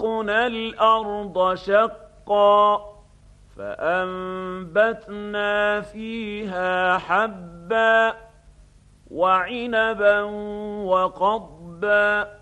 شققنا الأرض شقا فأنبتنا فيها حبا وعنبا وقضبا